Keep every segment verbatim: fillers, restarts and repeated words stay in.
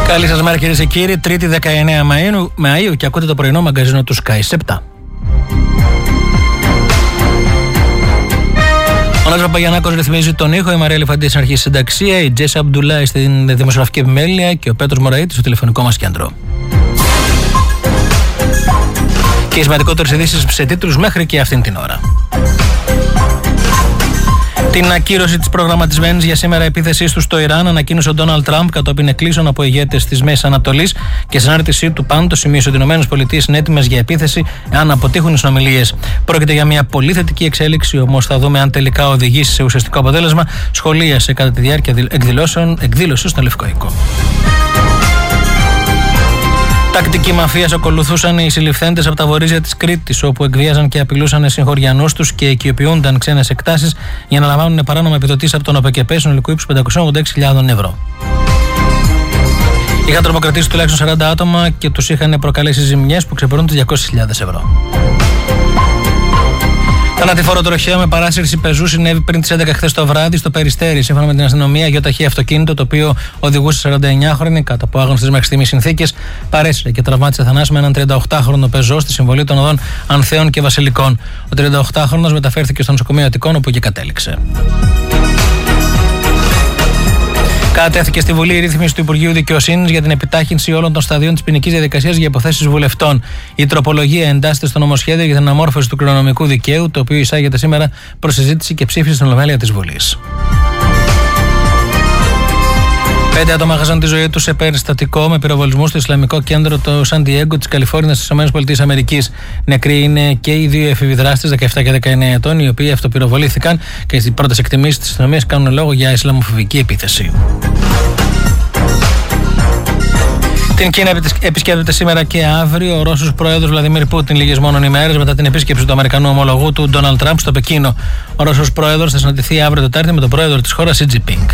Καλή σας μέρα κυρίες και κύριοι, Τρίτη δεκαεννέα Μαΐου, Μαΐου και ακούτε το πρωινό μαγκαζίνο του Sky σε επτά. Ο Νότος Παπαγιαννάκος ρυθμίζει τον ήχο, η Μαρία Λιφαντή στην αρχή συνταξία, η Τζέσσα Αμπντουλάη στην δημοσιογραφική επιμέλεια και ο Πέτρος Μωραΐτης στο τηλεφωνικό μας κέντρο. Και οι σημαντικότερες ειδήσεις σε τίτλους μέχρι και αυτήν την ώρα. Την ακύρωση της προγραμματισμένης για σήμερα επίθεσής του στο Ιράν ανακοίνωσε ο Ντόναλντ Τραμπ κατόπιν εκκλήσεων από ηγέτες της Μέσης Ανατολής και συνάρτησή του πάντως σημείωσε ότι οι ΗΠΑ είναι έτοιμες για επίθεση εάν αποτύχουν οι συνομιλίες. Πρόκειται για μια πολύ θετική εξέλιξη, όμως θα δούμε αν τελικά οδηγήσει σε ουσιαστικό αποτέλεσμα, σχολίασε κατά τη διάρκεια εκδηλώσεων εκδήλωση στο Λευκό Οίκο. Τακτική μαφίας ακολουθούσαν οι συλληφθέντες από τα βορίζια της Κρήτης, όπου εκβίαζαν και απειλούσαν συγχωριανούς τους και οικειοποιούνταν ξένες εκτάσεις για να λαμβάνουν παράνομα επιδοτήσεις από τον ΟΠΕΚΕΠΕ συνολικού ύψους πεντακόσιες ογδόντα έξι χιλιάδες ευρώ. Είχαν τρομοκρατήσει τουλάχιστον σαράντα άτομα και τους είχαν προκαλέσει ζημιές που ξεπερνούν τις διακόσιες χιλιάδες ευρώ. Θανατηφόρο τροχαίο με παράσυρση πεζού συνέβη πριν τις έντεκα χθες το βράδυ στο Περιστέρι. Σύμφωνα με την αστυνομία, γεωταχή αυτοκίνητο το οποίο οδηγούσε σαράντα εννιάχρονη κάτω από άγνωστες μέχρι στιγμής συνθήκες παρέσυρε και τραυμάτισε θανάσιμα έναν τριανταοκτάχρονο πεζό στη συμβολή των οδών Ανθέων και Βασιλικών. Ο τριανταοκτάχρονος μεταφέρθηκε στο νοσοκομείο Αττικών όπου και κατέληξε. Κατέθηκε στη Βουλή η ρύθμιση του Υπουργείου Δικαιοσύνης για την επιτάχυνση όλων των σταδίων της ποινικής διαδικασίας για υποθέσεις βουλευτών. Η τροπολογία εντάσσεται στο νομοσχέδιο για την αναμόρφωση του κληρονομικού δικαίου, το οποίο εισάγεται σήμερα προς συζήτηση και ψήφιση στην Ολομέλεια της Βουλής. Πέντε άτομα χάσαν τη ζωή τους σε περιστατικό με πυροβολισμού στο Ισλαμικό κέντρο του Σαν Ντιέγκο της Καλιφόρνιας στις ΗΠΑ. Νεκροί είναι και οι δύο εφηβοί δράστες δεκαεπτά και δεκαεννέα ετών, οι οποίοι αυτοπυροβολήθηκαν και στις πρώτες εκτιμήσεις της αστυνομίας κάνουν λόγο για ισλαμοφοβική επίθεση. Την Κίνα επισκέπτεται σήμερα και αύριο ο Ρώσος πρόεδρος Βλαντιμίρ Πούτιν, λίγες μόνον ημέρες μετά την επίσκεψη του Αμερικανού ομολογού του Ντόναλντ Τραμπ στο Πεκίνο. Ο Ρώσος πρόεδρος θα συναντηθεί αύριο Τετάρτη με τον πρόεδρο της χώρας Σι Τζινπίνγκ.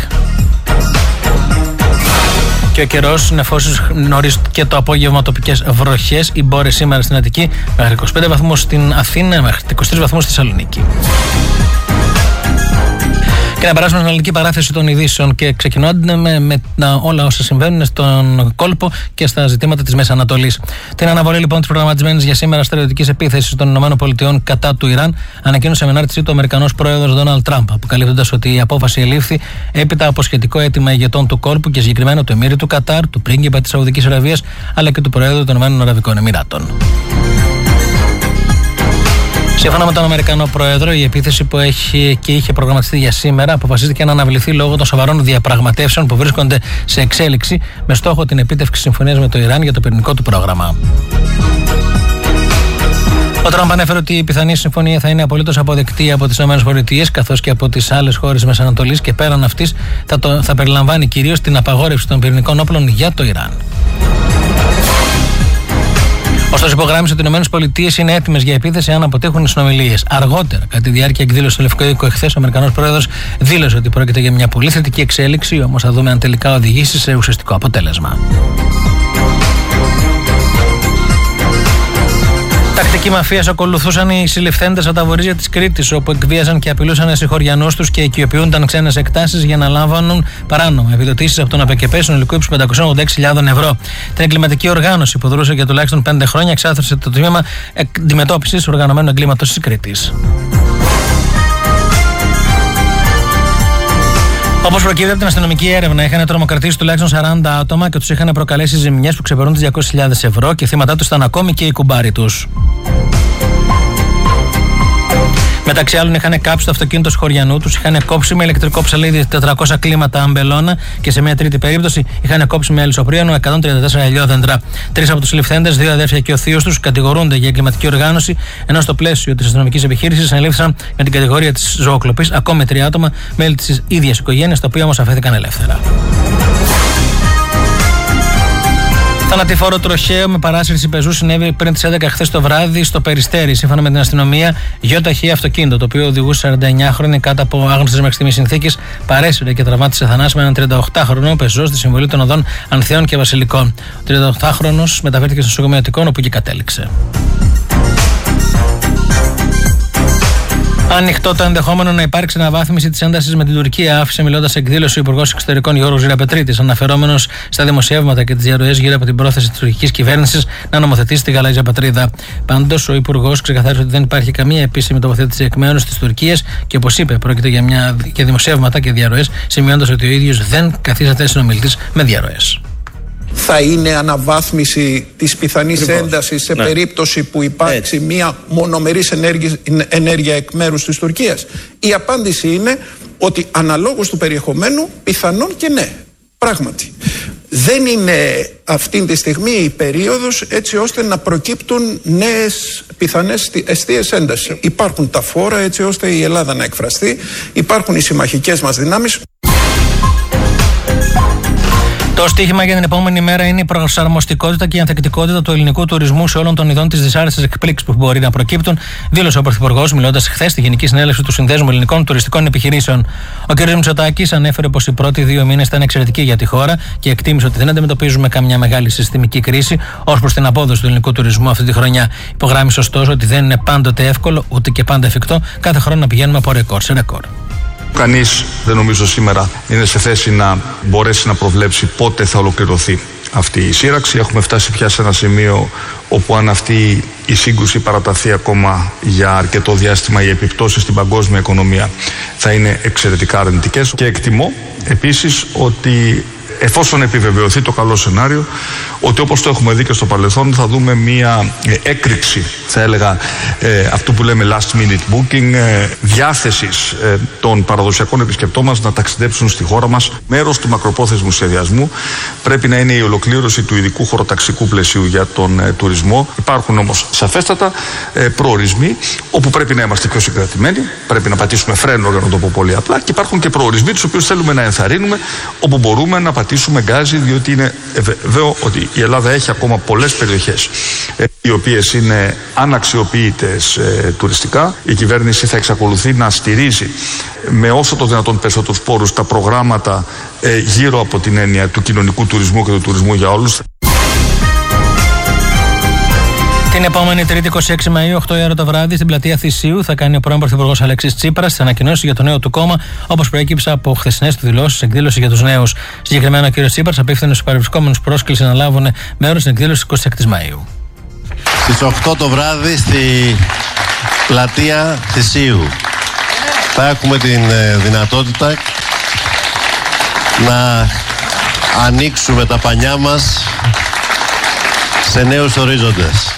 Και ο καιρός νεφώσεις νωρίς και το απόγευμα τοπικές βροχές. Οι μπόρες σήμερα στην Αττική μέχρι είκοσι πέντε βαθμούς, στην Αθήνα μέχρι είκοσι τρεις βαθμούς στη Θεσσαλονίκη. Και να περάσουμε στην αναλυτική παράθεση των ειδήσεων και ξεκινώνται με, με να, όλα όσα συμβαίνουν στον κόλπο και στα ζητήματα της Μέσης Ανατολής. Την αναβολή λοιπόν της προγραμματισμένης για σήμερα στρατιωτικής επίθεσης των ΗΠΑ κατά του Ιράν ανακοίνωσε με ανάρτησή του ο Αμερικανός πρόεδρος Ντόναλντ Τραμπ, αποκαλύπτοντας ότι η απόφαση ελήφθη έπειτα από σχετικό αίτημα ηγετών του κόλπου και συγκεκριμένα του Εμμύρη του Κατάρ, του πρίγκιπα της Σαουδικής Αραβίας αλλά και του Προέδρου των ΗΠΑ. Σύμφωνα με τον Αμερικανό Πρόεδρο, η επίθεση που έχει και είχε προγραμματιστεί για σήμερα αποφασίστηκε να αναβληθεί λόγω των σοβαρών διαπραγματεύσεων που βρίσκονται σε εξέλιξη με στόχο την επίτευξη συμφωνίας με το Ιράν για το πυρηνικό του πρόγραμμα. Ο Τραμπ ανέφερε ότι η πιθανή συμφωνία θα είναι απολύτως αποδεκτή από τις ΗΠΑ καθώς και από τις άλλες χώρες της Μέσης Ανατολής και πέραν αυτής θα, το, θα περιλαμβάνει κυρίως την απαγόρευση των πυρηνικών όπλων για το Ιράν. Ωστόσο, υπογράμμισε ότι οι ΗΠΑ είναι έτοιμες για επίθεση αν αποτύχουν οι συνομιλίες. Αργότερα, κατά τη διάρκεια εκδήλωσης του Λευκό Οίκο εχθές, ο Αμερικανός πρόεδρος δήλωσε ότι πρόκειται για μια πολύ θετική εξέλιξη, όμως θα δούμε αν τελικά οδηγήσει σε ουσιαστικό αποτέλεσμα. Τακτική μαφίας ακολουθούσαν οι συλληφθέντες από τα βορίζια της Κρήτης, όπου εκβίαζαν και απειλούσαν συγχωριανούς τους και οικειοποιούνταν ξένες εκτάσεις για να λαμβάνουν παράνομα επιδοτήσεις από τον ΟΠΕΚΕΠΕ συνολικού ύψους πεντακόσιες ογδόντα έξι χιλιάδες ευρώ. Την εγκληματική οργάνωση που δρούσε για τουλάχιστον πέντε χρόνια εξάθρωσε το τμήμα αντιμετώπισης οργανωμένου εγκλήματος της Κρήτης. Όπως προκύπτει από την αστυνομική έρευνα, είχαν τρομοκρατήσει τουλάχιστον σαράντα άτομα και τους είχαν προκαλέσει ζημιές που ξεπερνούν τις διακόσιες χιλιάδες ευρώ και θύματά τους ήταν ακόμη και οι κουμπάροι τους. Μεταξύ άλλων, είχαν κάψει το αυτοκίνητο σχωριανού τους, είχαν κόψει με ηλεκτρικό ψαλίδι τετρακόσια κλίματα αμπελώνα και σε μια τρίτη περίπτωση είχαν κόψει με αλυσοπρίανο εκατόν τριάντα τέσσερα ελαιόδεντρα. Τρεις από τους συλληφθέντες, δύο αδέρφια και ο θείος τους, κατηγορούνται για εγκληματική οργάνωση, ενώ στο πλαίσιο της αστυνομικής επιχείρησης συνελήφθησαν με την κατηγορία της ζωοκλοπής ακόμη τρία άτομα, μέλη της ίδιας οικογένειας, τα οποία όμως αφέθηκαν ελεύθερα. Θανατηφόρο τροχαίο με παράσυρση πεζού συνέβη πριν τις έντεκα χθες το βράδυ στο Περιστέρι. Σύμφωνα με την αστυνομία, γεωταχή αυτοκίνητο το οποίο οδηγούσε σαράντα εννιάχρονη κάτω από άγνωστες μέχρι στιγμής συνθήκες παρέσυρε και τραυμάτισε θανάσιμα έναν τριανταοκτάχρονο πεζό στη συμβολή των οδών Ανθέων και Βασιλικών. Ο τριανταοκτάχρονος μεταφέρθηκε στο νοσοκομείο Αττικών όπου και κατέληξε. Ανοιχτό το ενδεχόμενο να υπάρξει αναβάθμιση της έντασης με την Τουρκία, άφησε μιλώντας σε εκδήλωση ο Υπουργός Εξωτερικών Γιώργος Ζηραπετρίτης, αναφερόμενος στα δημοσιεύματα και τις διαρροές γύρω από την πρόθεση της τουρκικής κυβέρνησης να νομοθετήσει τη γαλάζια πατρίδα. Πάντως, ο Υπουργός ξεκαθάρισε ότι δεν υπάρχει καμία επίσημη τοποθέτηση εκ μέρους της Τουρκίας και, όπως είπε, πρόκειται για, μια, για δημοσιεύματα και διαρροές, σημειώνοντας ότι ο ίδιος δεν καθίσταται συνομιλητής με διαρροές. Θα είναι αναβάθμιση της πιθανής έντασης σε ναι. περίπτωση που υπάρξει Έτσι. μια μονομερής ενέργεια, ενέργεια εκ μέρους της Τουρκίας. Η απάντηση είναι ότι αναλόγως του περιεχομένου πιθανόν και ναι, πράγματι. Δεν είναι αυτή τη στιγμή η περίοδος έτσι ώστε να προκύπτουν νέες πιθανές εστίες έντασης. Υπάρχουν τα φόρα έτσι ώστε η Ελλάδα να εκφραστεί, υπάρχουν οι συμμαχικές μας δυνάμεις. Το στίχημα για την επόμενη μέρα είναι η προσαρμοστικότητα και η ανθεκτικότητα του ελληνικού τουρισμού σε όλων των ειδών της δυσάρεστης εκπλήξης που μπορεί να προκύπτουν, δήλωσε ο Πρωθυπουργός μιλώντας χθες στη Γενική Συνέλευση του Συνδέσμου Ελληνικών Τουριστικών Επιχειρήσεων. Ο κ. Μητσοτάκης ανέφερε πως οι πρώτοι δύο μήνες ήταν εξαιρετικοί για τη χώρα και εκτίμησε ότι δεν αντιμετωπίζουμε καμιά μεγάλη συστημική κρίση ως προς την απόδοση του ελληνικού τουρισμού αυτή τη χρονιά. Υπογράμμισε ωστόσο ότι δεν είναι πάντοτε εύκολο ούτε και πάντα εφικτό κάθε χρόνο να πηγαίνουμε από ρεκόρ σε ρεκόρ. Κανείς δεν νομίζω σήμερα είναι σε θέση να μπορέσει να προβλέψει πότε θα ολοκληρωθεί αυτή η σύραξη. Έχουμε φτάσει πια σε ένα σημείο όπου αν αυτή η σύγκρουση παραταθεί ακόμα για αρκετό διάστημα, οι επιπτώσεις στην παγκόσμια οικονομία θα είναι εξαιρετικά αρνητικές. Και εκτιμώ επίσης ότι εφόσον επιβεβαιωθεί το καλό σενάριο, ότι όπως το έχουμε δει και στο παρελθόν θα δούμε μια ε, έκρηξη, θα έλεγα, ε, αυτού που λέμε last minute booking, ε, διάθεσης ε, των παραδοσιακών επισκεπτών μας να ταξιδέψουν στη χώρα μας. Μέρος του μακροπρόθεσμου σχεδιασμού πρέπει να είναι η ολοκλήρωση του ειδικού χωροταξικού πλαισίου για τον ε, τουρισμό. Υπάρχουν όμως σαφέστατα ε, προορισμοί όπου πρέπει να είμαστε πιο συγκρατημένοι, πρέπει να πατήσουμε φρένο, για να το πω πολύ απλά, και υπάρχουν και προορισμοί τους οποίους θέλουμε να ενθαρρύνουμε, όπου μπορούμε να πατήσουμε γκάζι, διότι είναι βέβαιο ότι η Ελλάδα έχει ακόμα πολλές περιοχές ε, οι οποίες είναι αναξιοποιητές ε, τουριστικά. Η κυβέρνηση θα εξακολουθεί να στηρίζει με όσο το δυνατόν περισσότερους πόρους τα προγράμματα ε, γύρω από την έννοια του κοινωνικού τουρισμού και του τουρισμού για όλους. Την επόμενη Τρίτη, είκοσι έξι Μαΐου, οκτώ η ώρα το βράδυ, στην πλατεία Θησίου, θα κάνει ο πρώην Πρωθυπουργός Αλέξης Τσίπρας τις ανακοινώσεις για το νέο του κόμμα, όπως προέκυψε από χθεσινές του δηλώσεις, εκδήλωση για τους νέους. Συγκεκριμένα, ο κ. Τσίπρας απίφθινε στους παρευρισκόμενους πρόσκληση να λάβουν μέρος στην εκδήλωση της εικοστής έκτης Μαΐου. Στις οκτώ το βράδυ, στη πλατεία Θησίου, θα έχουμε την δυνατότητα να ανοίξουμε τα πανιά μας σε νέους ορίζοντες.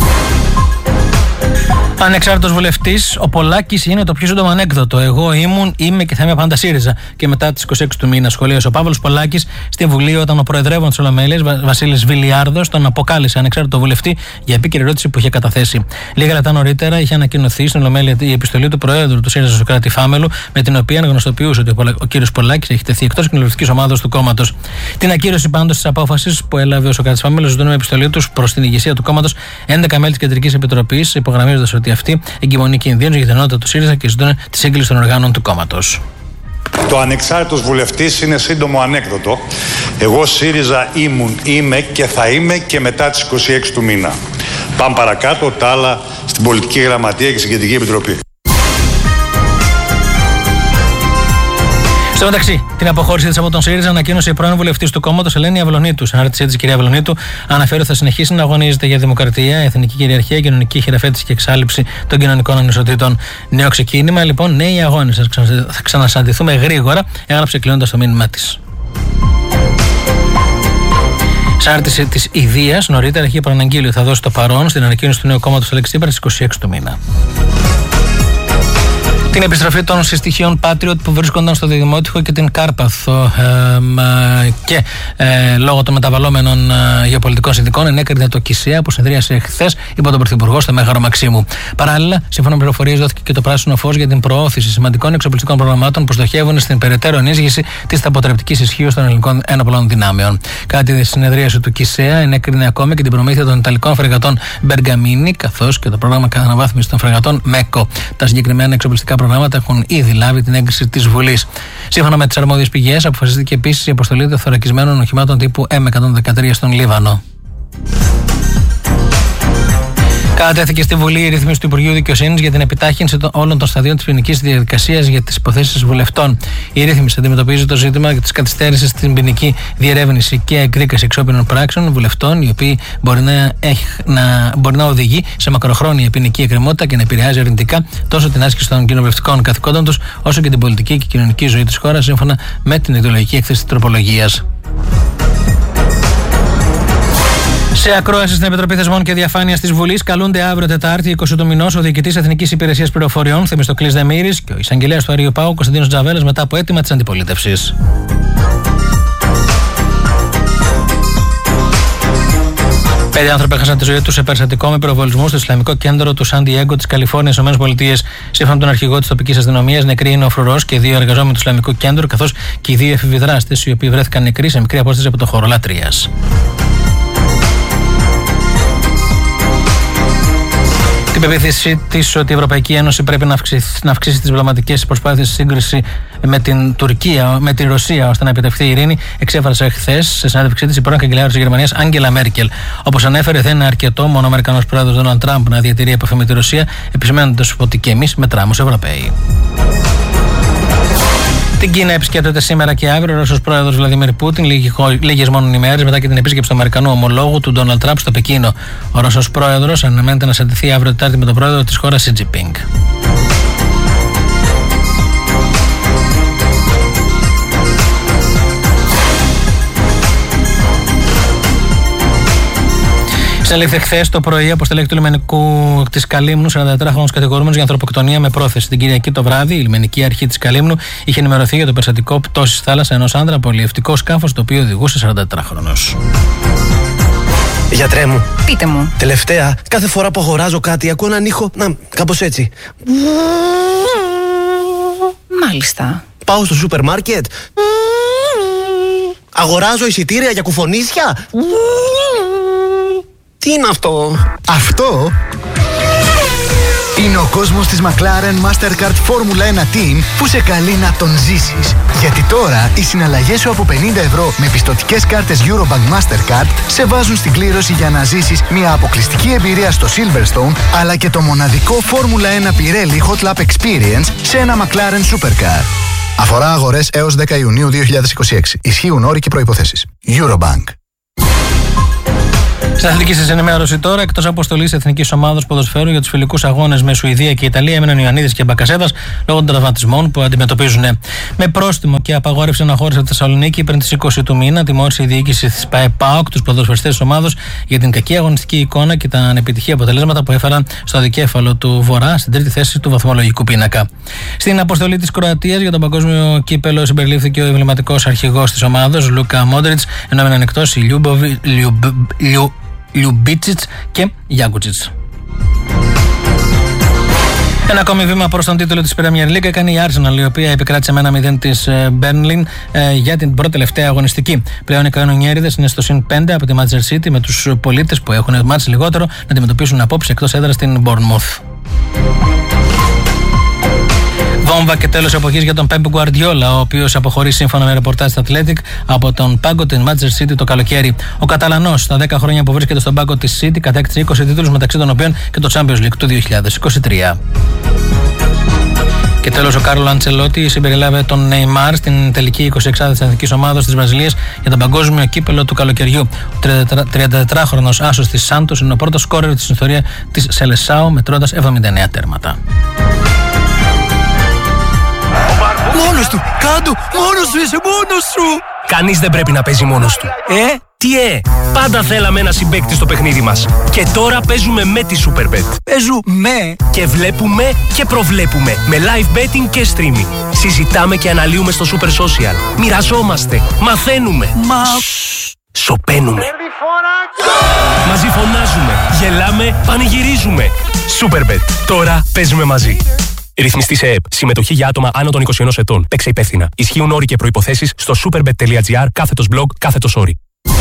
Ανεξάρτητος βουλευτής, ο Πολάκης είναι το πιο σύντομο ανέκδοτο. Εγώ ήμουν, είμαι και θα είμαι πάντα ΣΥΡΙΖΑ. Και μετά τις είκοσι έξι του μήνα σχολίασε ο Παύλος Πολάκης στη Βουλή, όταν ο προεδρεύων της Ολομέλειας, Βασίλης Βιλιάρδος, τον αποκάλεσε ανεξάρτητο βουλευτή για επίκαιρη ερώτηση που είχε καταθέσει. Λίγα λεπτά νωρίτερα είχε ανακοινωθεί στην Ολομέλεια η επιστολή του Προέδρου του ΣΥΡΙΖΑ Σωκράτη Φάμελου, με την οποία γνωστοποιούσε ότι ο κ. Πολάκης έχει τεθεί εκτός κοινοβουλευτικής ομάδας του κόμματος. Την ακύρωση πάντως της απόφασης που έλαβε ο Σωκράτης Φάμελος ζητούν με επιστολή τους προς την ηγεσία του κόμματος έντεκα μέλη της Κεντρικής Επιτροπής, υπογραμμίζοντας ότι αυτή εγκυμονεί κινδύνους για την ενότητα του ΣΥΡΙΖΑ και ζητούν τη σύγκληση των οργάνων του κόμματος. Το ανεξάρτητος βουλευτής είναι σύντομο ανέκδοτο. Εγώ ΣΥΡΙΖΑ ήμουν, είμαι και θα είμαι και μετά τις είκοσι έξι του μήνα. Πάμε παρακάτω, τα άλλα στην Πολιτική Γραμματεία και στην Κεντρική Επιτροπή. Στο μεταξύ, την αποχώρησή της από τον ΣΥΡΙΖΑ ανακοίνωσε η πρώην βουλευτής του κόμματος Ελένη Αυλωνίτου. Στην ανάρτησή της, η κυρία Αυλωνίτου αναφέρει ότι θα συνεχίσει να αγωνίζεται για δημοκρατία, εθνική κυριαρχία, κοινωνική χειραφέτηση και εξάλληψη των κοινωνικών ανισοτήτων. Νέο ξεκίνημα, λοιπόν, νέοι αγώνες. Θα ξανασαντηθούμε γρήγορα, έγραψε κλείνοντας το μήνυμά της. Στην ανάρτηση της Ιδείας, νωρίτερα είχε προαναγγείλει ότι θα δώσει το παρόν στην ανακοίνωση του νέου κόμματος Αλέξη Τσίπρα στις είκοσι έξι του μήνα. Την επιστροφή των συστοιχείων Patriot που βρίσκονταν στο Διδημότυχο και την Κάρπαθο ε, και ε, λόγω των μεταβαλλόμενων ε, γεωπολιτικών συνθηκών ενέκρινε το ΚΙΣΕΑ που συνεδρίασε χθες υπό τον Πρωθυπουργό στο Μέγαρο Μαξίμου. Παράλληλα, σύμφωνα με πληροφορίες, δόθηκε και το πράσινο φως για την προώθηση σημαντικών εξοπλιστικών προγραμμάτων που στοχεύουν στην περαιτέρω ενίσχυση της αποτρεπτικής ισχύως των ελληνικών ένοπλων δυνάμεων. Κατά τη συνεδρίαση του ΚΙΣΕΑ ενέκρινε ακόμα και την προμήθεια των Ιταλικών φρεγατών Μπεργαμίνι, καθώς και το πρόγραμμα αναβάθμισης των φρεγατών ΜΕΚΟ. Τα συγκεκριμένα εξοπλιστικά προγράμματα έχουν ήδη λάβει την έγκριση της Βουλής. Σύμφωνα με τις αρμόδιες πηγές, αποφασίστηκε επίσης η αποστολή των θωρακισμένων οχημάτων τύπου εμ εκατόν δεκατρία στον Λίβανο. Κατατέθηκε στη Βουλή η ρύθμιση του Υπουργείου Δικαιοσύνης για την επιτάχυνση των όλων των σταδίων της ποινικής διαδικασίας για τις υποθέσεις βουλευτών. Η ρύθμιση αντιμετωπίζει το ζήτημα της καθυστέρησης στην ποινική διερεύνηση και εκδίκαση εξώπινων πράξεων βουλευτών, η οποία μπορεί να, έχει, να, μπορεί να οδηγεί σε μακροχρόνια ποινική εκκρεμότητα και να επηρεάζει αρνητικά τόσο την άσκηση των κοινοβουλευτικών καθηκόντων τους, όσο και την πολιτική και κοινωνική ζωή της χώρας, σύμφωνα με την ιδεολογική έκθεση τροπολογίας. Σε ακρόαση στην Επιτροπή Θεσμών και Διαφάνειας της Βουλής καλούνται αύριο Τετάρτη, είκοσι του μηνός, ο Διοικητής Εθνικής Υπηρεσίας Πληροφοριών Θεμιστοκλής Δεμήρης και ο Εισαγγελέας του Αριού Πάγου Κωνσταντίνος Τζαβέλας μετά από αίτημα της αντιπολίτευσης. Πέντε άνθρωποι έχασαν τη ζωή τους σε περιστατικό με πυροβολισμό στο Ισλαμικό κέντρο του Σαν Διέγκο της Καλιφόρνιας, ΗΠΑ. Σύμφωνα με τον αρχηγό της τοπικής αστυνομίας, νεκροί είναι ο φρουρός και δύο εργαζόμενοι του Ισλαμικού κέντρου, καθώς και οι δύο εφηβοί δράστες, οι οποίοι βρέθηκαν νεκροί σε μικρή απόσταση από το χώρο λατρείας. Την πεποίθησή της ότι η Ευρωπαϊκή Ένωση πρέπει να αυξήσει, να αυξήσει τις διπλωματικές προσπάθειες στη σύγκριση με την Τουρκία, με τη Ρωσία, ώστε να επιτευχθεί η ειρήνη, εξέφρασε χθες σε συνέντευξή της η πρώην καγκελάριος της Γερμανίας, Άγγελα Μέρκελ. Όπως ανέφερε, δεν είναι αρκετό μόνο ο Αμερικανός πρόεδρος Ντόναλντ Τραμπ να διατηρεί επαφή με τη Ρωσία, επισημένοντας ότι και εμείς μετράμε ως Ευρωπαίοι. Την Κίνα επισκέπτεται σήμερα και αύριο ο Ρώσος πρόεδρος Βλαντιμίρ Πούτιν, λίγες μόνο ημέρες μετά και την επίσκεψη του Αμερικανού ομολόγου του Ντόναλντ Τραμπ στο Πεκίνο. Ο Ρώσος πρόεδρος αναμένεται να συναντηθεί αύριο Τετάρτη με τον πρόεδρο της χώρας Σι Τζινπίνγκ. Συνελήφθη χθες το πρωί από στελέχη του λιμενικού της Καλύμνου, σαραντατετράχρονος κατηγορούμενος για ανθρωποκτονία με πρόθεση. Την Κυριακή το βράδυ, η λιμενική αρχή της Καλύμνου είχε ενημερωθεί για το περιστατικό πτώσης θάλασσα ενός άνδρα από αλλιευτικό σκάφος, το οποίο οδηγούσε σαραντατετράχρονος. Γιατρέ μου. Πείτε μου. Τελευταία, κάθε φορά που αγοράζω κάτι, ακούω έναν ήχο. Να, κάπως έτσι. Μάλιστα. Πάω στο σούπερ μάρκετ. Αγοράζω εισιτήρια για κουφονίσια. Τι είναι αυτό? Αυτό είναι ο κόσμος της McLaren Mastercard Formula ένα Team που σε καλεί να τον ζήσεις. Γιατί τώρα οι συναλλαγές σου από πενήντα ευρώ με πιστωτικές κάρτες Eurobank Mastercard σε βάζουν στην κλήρωση για να ζήσεις μια αποκλειστική εμπειρία στο Silverstone, αλλά και το μοναδικό Formula ένα Pirelli Hot Lap Experience σε ένα McLaren Supercar. Αφορά αγορές έως δέκα Ιουνίου δύο χιλιάδες είκοσι έξι. Ισχύουν όροι και προϋποθέσεις. Eurobank. Στην αθλητική σας ενημέρωση τώρα, εκτός αποστολής εθνικής ομάδας ποδοσφαίρου για τους φιλικούς αγώνες με Σουηδία και Ιταλία, έμειναν ο Ιωαννίδης και Μπακασέτας λόγω των τραυματισμών που αντιμετωπίζουν. Με πρόστιμο και απαγόρευση αναχώρηση από τη Θεσσαλονίκη πριν τις είκοσι του μήνα, τιμώρησε η διοίκηση της ΠΑΕΠΑΟΚ τους ποδοσφαιριστές της ομάδος για την κακή αγωνιστική εικόνα και τα ανεπιτυχή αποτελέσματα που έφεραν στο δικέφαλο του Βορρά στην τρίτη θέση του βαθμολογικού πίνακα. Στην αποστολή της Κροατίας για τον παγκόσμιο κύπελο συμπεριλήφθηκε ο εμβληματικός αρχηγός της ομάδας, Λούκα Μόντριτς, ενώ έμεναν εκτός οι Λιουμπίτσιτς και Γιάκουτσιτς. Ένα ακόμη βήμα προς τον τίτλο της Premier League έκανε η Arsenal, η οποία επικράτησε με ένα μηδέν της Burnley ε, για την πρώτη τελευταία αγωνιστική. Πλέον οι κανονιέριδες είναι στο συν πέντε από τη Manchester City, με τους πολίτες που έχουν μάτς λιγότερο να αντιμετωπίσουν απόψε εκτός έδρας στην Bournemouth. Βόμβα και τέλος εποχής για τον Pep Guardiola, ο οποίος αποχωρεί σύμφωνα με ρεπορτάζ της Athletic από τον πάγκο της Manchester City το καλοκαίρι. Ο Καταλανός, στα δέκα χρόνια που βρίσκεται στον πάγκο της City, κατέκτησε είκοσι τίτλους, μεταξύ των οποίων και το Champions League του δύο χιλιάδες είκοσι τρία. Και τέλος, ο Κάρλο Αντσελότη συμπεριλάβε τον Νεϊμάρ στην τελική εικοσιεξάδα της εθνικής ομάδας της Βραζιλίας για τον παγκόσμιο κύπελο του καλοκαιριού. Ο τριαντατετράχρονος άσος της Σάντος είναι ο πρώτος σκόρερ της ιστορίας της Σελεσάο, μετρώντας εβδομήντα εννέα τέρματα. Μόνος του! Κάντο! Μόνος σου είσαι! Μόνος σου! Κανείς δεν πρέπει να παίζει μόνος του. Ε? Τι ε? Πάντα θέλαμε ένα συμπαίκτη στο παιχνίδι μας. Και τώρα παίζουμε με τη Superbet. Παίζουμε! Και βλέπουμε και προβλέπουμε. Με live betting και streaming. Συζητάμε και αναλύουμε στο Super Social. Μοιραζόμαστε. Μαθαίνουμε. Μα... Σοπαίνουμε. Μαζί φωνάζουμε. Γελάμε. Πανηγυρίζουμε. Superbet. Τώρα παίζουμε μαζί. Ρυθμιστή σε ΕΕΠ. Συμμετοχή για άτομα άνω των είκοσι ενός ετών. Παίξε υπεύθυνα. Ισχύουν όροι και προϋποθέσεις στο superbet.gr κάθετος blog κάθετος όροι.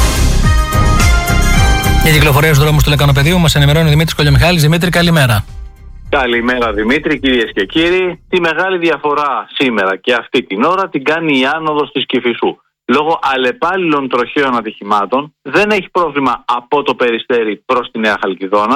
Για κυκλοφορία στους δρόμους του Λεκανοπεδίου μας ενημερώνει ο Δημήτρης Κολιομιχάλης. Δημήτρη, καλημέρα. Καλημέρα Δημήτρη, κυρίες και κύριοι. Τη μεγάλη διαφορά σήμερα και αυτή την ώρα την κάνει η άνοδος της Κηφισού. Λόγω αλλεπάλληλων τροχαίων ατυχημάτων δεν έχει πρόβλημα από το Περιστέρι προς τη Νέα Χαλκιδόνα,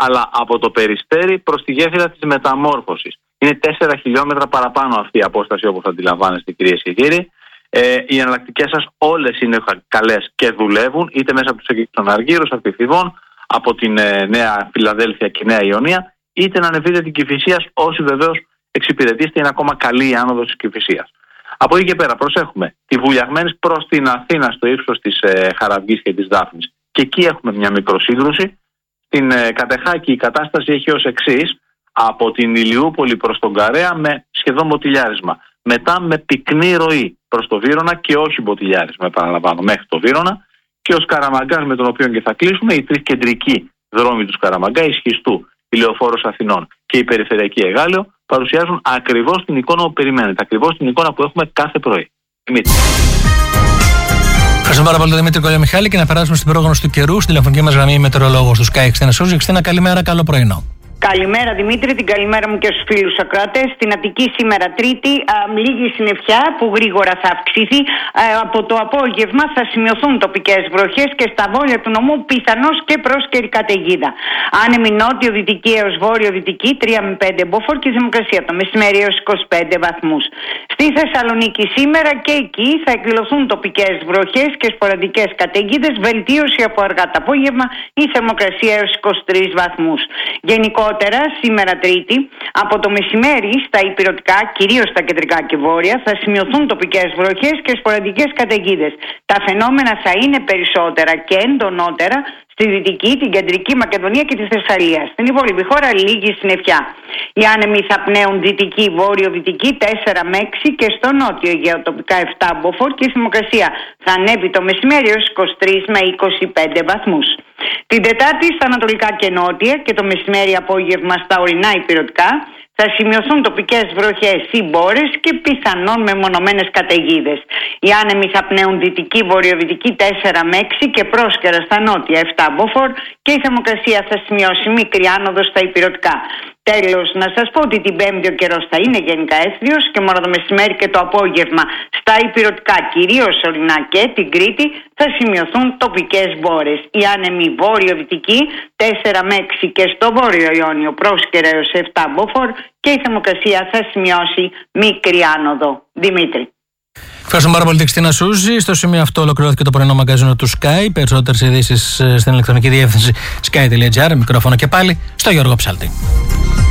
αλλά από το Περιστέρι προς τη γέφυρα της Μεταμόρφωσης. Είναι τέσσερα χιλιόμετρα παραπάνω αυτή η απόσταση, όπως αντιλαμβάνεστε, κυρίες και κύριοι. Ε, οι εναλλακτικές σας όλες είναι καλές και δουλεύουν, είτε μέσα από τους εγγύους των Αργύρους, από τη Θηβών, από την ε, Νέα Φιλαδέλφια και Νέα Ιωνία, είτε να ανεβείτε την Κηφισίας, όσοι βεβαίως εξυπηρετήσετε, είναι ακόμα καλή η άνοδος της Κηφισίας. Από εκεί και πέρα, προσέχουμε τη Βουλιαγμένης προς την Αθήνα, στο ύψος της ε, Χαραυγής και της Δάφνης. Και εκεί έχουμε μια μικροσύγκρουση. Στην ε, Κατεχάκη η κατάσταση έχει ως εξής: από την Ηλιούπολη προς τον Καρέα με σχεδόν μποτιλιάρισμα. Μετά με πυκνή ροή προς το Βύρωνα και όχι μποτιλιάρισμα, επαναλαμβάνω, μέχρι το Βύρωνα. Και ο Σκαραμαγκάς, με τον οποίο και θα κλείσουμε, οι τρεις κεντρικοί δρόμοι του Σκαραμαγκά, η Σχιστού, η Λεωφόρος Αθηνών και η Περιφερειακή Εγάλεο, παρουσιάζουν ακριβώς την εικόνα που περιμένετε, ακριβώς την εικόνα που έχουμε κάθε πρωί. Δημήτρη. Ευχαριστούμε πάρα πολύ τον Δημήτρη Κολιομιχάλη και να περάσουμε στην πρόγνωση του καιρού. Στη τηλεφωνική μας γραμμή μετεωρολόγος του Sky Χριστίνα Σούζη. Χριστίνα, καλημέρα, καλό πρωινό. Καλημέρα Δημήτρη, την καλημέρα μου και στους φίλους ακροατές. Στην Αττική σήμερα Τρίτη, α, λίγη συννεφιά που γρήγορα θα αυξηθεί. Α, από το απόγευμα θα σημειωθούν τοπικές βροχές και στα βόρεια του νομού πιθανώς και πρόσκαιρη καταιγίδα. Άνεμη νότιο-δυτική έως βόρειο-δυτική τρία με πέντε μποφόρ και θερμοκρασία το μεσημέρι έως είκοσι πέντε βαθμούς. Στη Θεσσαλονίκη σήμερα και εκεί θα εκδηλωθούν τοπικές βροχές και σποραδικές καταιγίδες. Βελτίωση από αργά το απόγευμα, η θερμοκρασία έως είκοσι τρεις βαθμούς. Γενικότερα σήμερα Τρίτη, από το μεσημέρι στα ηπειρωτικά, κυρίως στα κεντρικά και βόρεια, θα σημειωθούν τοπικές βροχές και σποραδικές καταιγίδες. Τα φαινόμενα θα είναι περισσότερα και εντονότερα στη Δυτική, την Κεντρική Μακεδονία και τη Θεσσαλία. Στην υπόλοιπη χώρα λίγη συννεφιά. Οι άνεμοι θα πνέουν δυτική, βόρειο-δυτική τέσσερα με έξι και στο νότιο Αιγαίο τοπικά επτά μποφόρ και η θερμοκρασία θα ανέβει το μεσημέρι έως είκοσι τρεις με είκοσι πέντε βαθμούς. Την Τετάρτη στα ανατολικά και νότια και το μεσημέρι απόγευμα στα ορεινά ηπειρωτικά θα σημειωθούν τοπικές βροχές ή μπόρες και πιθανόν μεμονωμένες καταιγίδες. Οι άνεμοι θα πνέουν δυτική, βορειοδυτική τέσσερα με έξι και πρόσκαιρα στα νότια επτά μποφόρ και η θερμοκρασία θα σημειώσει μικρή άνοδο στα ηπειρωτικά. Τέλος, να σας πω ότι την Πέμπτη ο καιρός θα είναι γενικά εύθριος και μόνο το μεσημέρι και το απόγευμα στα ηπειρωτικά, κυρίως ορεινά και την Κρήτη, θα σημειωθούν τοπικές μπόρες. Οι άνεμοι βόρειο-δυτικοί τέσσερα με έξι και στο βόρειο Ιόνιο πρόσκαιρα έως επτά μποφόρ και η θερμοκρασία θα σημειώσει μικρή άνοδο. Δημήτρη. Ευχαριστούμε πάρα πολύ την Χριστίνα Σούζη. Στο σημείο αυτό ολοκληρώθηκε το πρωινό μαγκαζίνο του Sky. Περισσότερες ειδήσεις στην ηλεκτρονική διεύθυνση sky τελεία gr. Μικρόφωνο και πάλι στο Γιώργο Ψάλτη.